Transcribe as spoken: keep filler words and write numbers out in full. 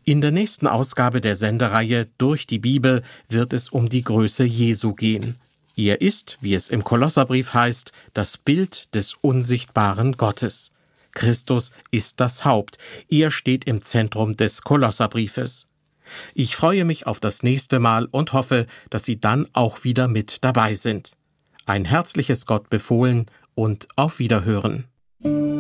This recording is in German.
In der nächsten Ausgabe der Sendereihe Durch die Bibel wird es um die Größe Jesu gehen. Er ist, wie es im Kolosserbrief heißt, das Bild des unsichtbaren Gottes. Christus ist das Haupt. Er steht im Zentrum des Kolosserbriefes. Ich freue mich auf das nächste Mal und hoffe, dass Sie dann auch wieder mit dabei sind. Ein herzliches Gott befohlen und auf Wiederhören.